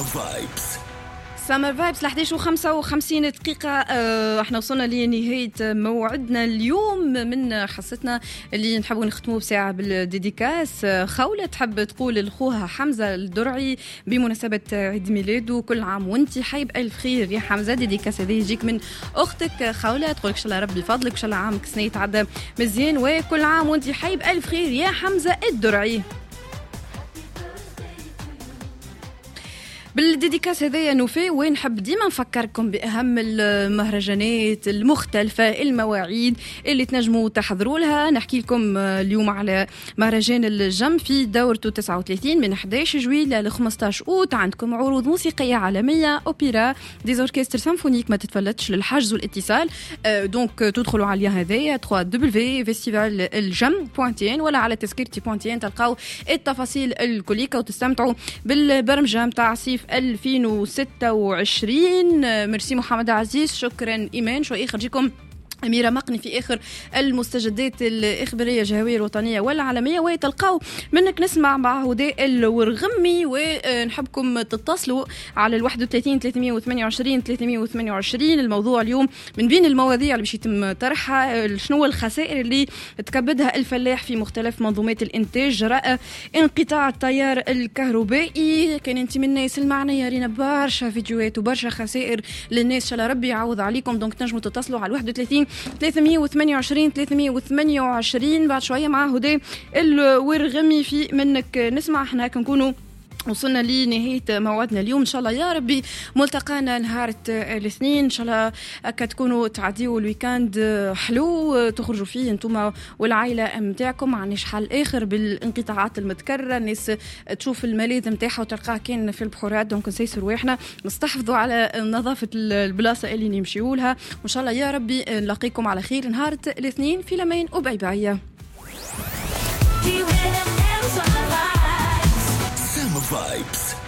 سامر فايبس 11:55 دقيقة. احنا وصلنا لنهاية موعدنا اليوم من حصتنا اللي نحبوا نختموا بساعة بالديديكاس. خولة تحب تقول لأخوها حمزة الدرعي بمناسبة عيد ميلاده: كل عام وانتي حيب ألف خير يا حمزة. ديديكاس هذه يجيك من أختك خولة، تقولك إن شاء الله ربي فضلك، إن شاء الله عامك سنة يتعدى مزيان، وكل عام وانتي حيب ألف خير يا حمزة الدرعي. بالديديكاس هذايا نوفي وين نحب ديما نفكركم بأهم المهرجانات المختلفة، المواعيد اللي تنجموا تحضروا لها. نحكي لكم اليوم على مهرجان الجم في دورته 39 من 11 جويلية ل 15 أوت. عندكم عروض موسيقية عالمية، أوبرا، ديزوركستر سيمفونيك، ما تتفلتش للحجز والاتصال. دونك تدخلوا على اليان هذايا www.festivaljam.tn ولا على تذكرتي.tn تلقاو التفاصيل الكلية وتستمتعوا بالبرمجة متاع صيف 2026. ميرسي محمد عزيز، شكرا إيمان. شو يخرجكم أميرة مقني في آخر المستجدات الإخبارية الجهوية الوطنية والعالمية، وتلقاو منك نسمع مع هداء الورغمي. ونحبكم تتصلوا على 31 328 328. الموضوع اليوم من بين المواضيع اللي باش يتم طرحها: شنو الخسائر اللي تكبدها الفلاح في مختلف منظومات الإنتاج جراء انقطاع التيار الكهربائي. كان انت من الناس المعنية، رينا برشا فيديوهات وبرشا خسائر للناس، إن شاء الله ربي يعوض عليكم. دونك تنجموا تتصلوا على 31 328 328. بعد شوية مع هدى الورغمي في منك نسمع. احنا كنكونوا وصلنا لنهاية موعدنا اليوم. إن شاء الله يا ربي ملتقانا نهار الاثنين، إن شاء الله تكونوا تعديوا الويكاند حلو تخرجوا فيه انتم والعائلة متاعكم. عنيش حال آخر بالانقطاعات المتكررة، الناس تشوف الملاذ متاعها وتلقاه كان في البحورات. دونك نسيسر واحنا نستحفظوا على نظافة البلاصة اللي نمشيوا لها، وإن شاء الله يا ربي نلاقيكم على خير نهار الاثنين. في لمين وباي باي. Vibes.